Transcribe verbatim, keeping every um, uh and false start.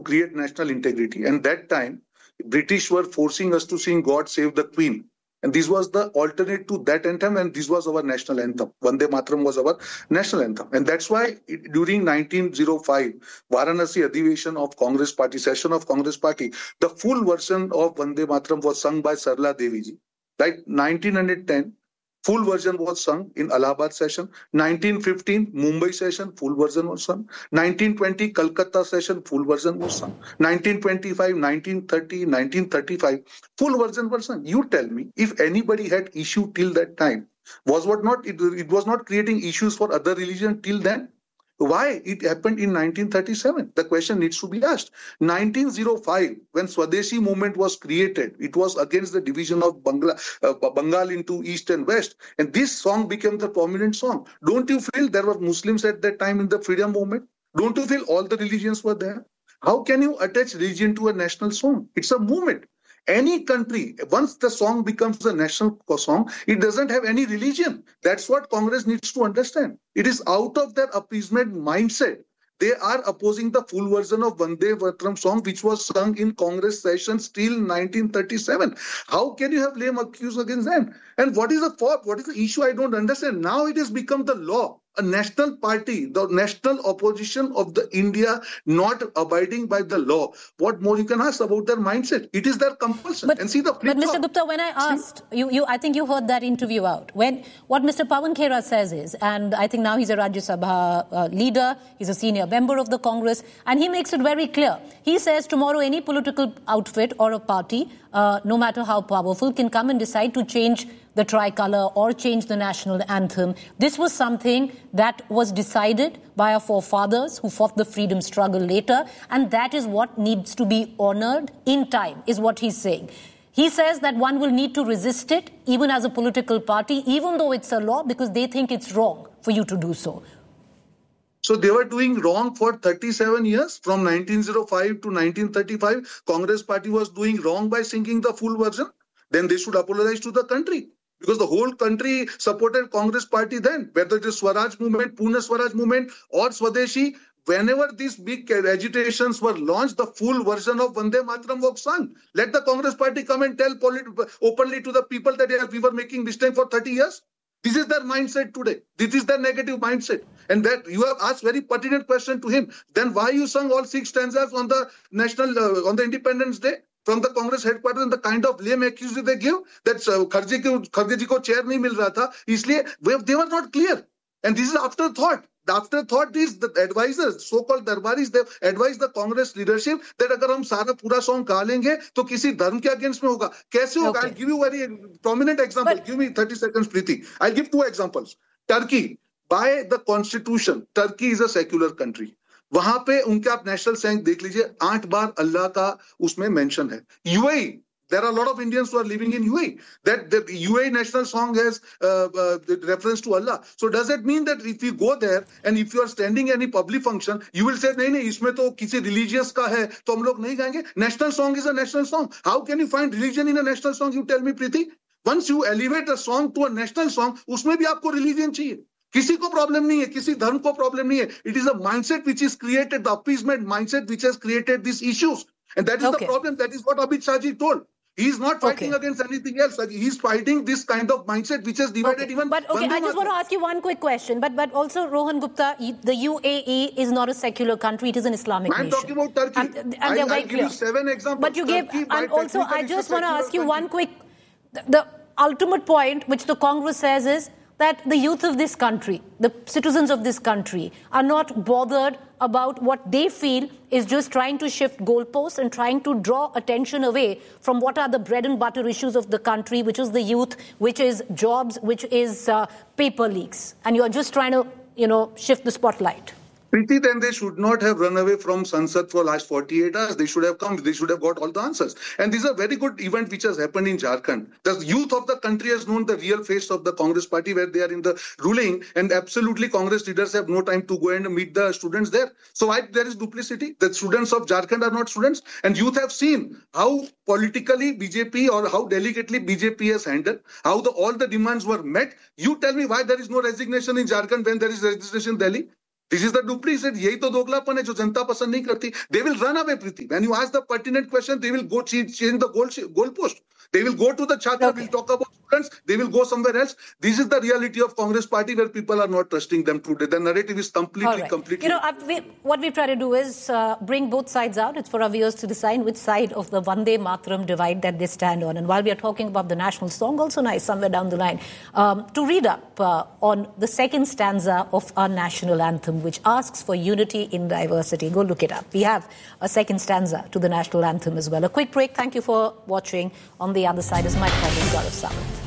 create national integrity. And that time, British were forcing us to sing God Save the Queen. And this was the alternate to that anthem, and this was our national anthem. Vande Mataram was our national anthem. And that's why it, during nineteen oh five, Varanasi Adhiveshan of Congress Party, session of Congress Party, the full version of Vande Mataram was sung by Sarla Devi ji. Like nineteen ten, full version was sung in Allahabad session. nineteen fifteen, Mumbai session, full version was sung. nineteen twenty, Calcutta session, full version was sung. nineteen twenty-five, nineteen thirty, nineteen thirty-five, full version was sung. You tell me, if anybody had issue till that time, was what not it, it was not creating issues for other religion till then? Why it happened in nineteen thirty-seven? The question needs to be asked. nineteen oh five, when Swadeshi movement was created, it was against the division of Bangla, uh, Bengal into East and West. And this song became the prominent song. Don't you feel there were Muslims at that time in the freedom movement? Don't you feel all the religions were there? How can you attach religion to a national song? It's a movement. Any country, once the song becomes a national song, it doesn't have any religion. That's what Congress needs to understand. It is out of their appeasement mindset. They are opposing the full version of Vande Mataram song, which was sung in Congress sessions till nineteen thirty-seven. How can you have lame accused against them? And what is the fault? What is the issue? I don't understand. Now it has become the law. A national party, the national opposition of the India not abiding by the law. What more you can ask about their mindset? It is their compulsion. But, and see the but Mister Gupta, when I asked, you, you, I think you heard that interview out. When what Mister Pawan Khera says is, and I think now he's a Rajya Sabha uh, leader, he's a senior member of the Congress, and he makes it very clear. He says tomorrow any political outfit or a party, uh, no matter how powerful, can come and decide to change the tricolour or change the national anthem. This was something that was decided by our forefathers who fought the freedom struggle later, and that is what needs to be honoured in time, is what he's saying. He says that one will need to resist it, even as a political party, even though it's a law, because they think it's wrong for you to do so. So they were doing wrong for thirty-seven years, from nineteen oh five to nineteen thirty-five. Congress party was doing wrong by singing the full version. Then they should apologize to the country. Because the whole country supported Congress party then, whether it is Swaraj movement, Pune Swaraj movement or Swadeshi, whenever these big agitations were launched, the full version of Vande Mataram was sung. Let the Congress party come and tell openly to the people that yeah, we were making this time for thirty years. This is their mindset today. This is their negative mindset. And that you have asked very pertinent question to him. Then why you sung all six stanzas on the national, uh, on the Independence Day? From the Congress headquarters, and the kind of lame accusation they give that uh, Kharge ji ko chair nahi mil raha tha, isliye they were not clear. And this is afterthought. The afterthought is the advisors, so-called darbaris, they advise the Congress leadership that agar hum sara pura song गा लेंगे तो किसी धर्म के against में होगा. कैसे होगा? Okay. I'll give you a very prominent example. But, give me thirty seconds, Preeti. I'll give two examples. Turkey, by the constitution, Turkey is a secular country. वहां पे उनके आप नेशनल सॉन्ग देख लीजिए, आठ बार अल्लाह का उसमें मेंशन है. UAE, there are a lot of Indians who are living in U A E. That the U A E national song has uh, uh, reference to Allah. So does that mean that if you go there and if you are standing any public function, you will say, नहीं नहीं इसमें तो किसी religious का है तो हम लोग नहीं गाएंगे? National song is a national song. How can you find religion in a national song? You tell me, Preeti. Once you elevate a song to a national song, उसमें भी आपको religion चाहिए. किसी को प्रॉब्लम नहीं है, किसी धर्म को प्रॉब्लम नहीं है. It is a mindset which is created, the appeasement mindset which has created this issues, and that is the problem. That is what Amit Shah ji told. He is not fighting okay. against anything else. He is fighting this kind of mindset which has divided okay. even. But okay, I just want to ask you one quick question. But but also, Rohan Gupta, the U A E is not a secular country; it is an Islamic I'm nation. I'm talking about Turkey. And, and they're I, very I'll give you seven examples. But you Turkey, gave, and also, I just want to ask you country. one quick. The, the ultimate point, which the Congress says, is that the youth of this country, the citizens of this country, are not bothered about what they feel is just trying to shift goalposts and trying to draw attention away from what are the bread and butter issues of the country, which is the youth, which is jobs, which is uh, paper leaks. And you're just trying to, you know, shift the spotlight. Preeti, then they should not have run away from Sansad for last forty-eight hours. They should have come. They should have got all the answers. And this is a very good event which has happened in Jharkhand. The youth of the country has known the real face of the Congress party where they are in the ruling, and absolutely Congress leaders have no time to go and meet the students there. So why there is duplicity? The students of Jharkhand are not students, and youth have seen how politically B J P or how delicately B J P has handled, how the, all the demands were met. You tell me why there is no resignation in Jharkhand when there is resignation in Delhi? This is the duplicity. यही तो दोगलापन है जो जनता पसंद नहीं करती. They will run away, Preeti. When you ask the pertinent question, they will go change, change the goal goalpost. They will go to the Chhatra. Okay. We'll talk about students. They will go somewhere else. This is the reality of Congress Party, where people are not trusting them today. The narrative is completely, right. completely. You know, I, we, what we try to do is uh, bring both sides out. It's for our viewers to decide which side of the Vande Mataram divide that they stand on. And while we are talking about the national song, also nice somewhere down the line, um, to read up uh, on the second stanza of our national anthem, which asks for unity in diversity. Go look it up. We have a second stanza to the national anthem as well. A quick break. Thank you for watching. On the other side is my colleague, Gaurav Sawant.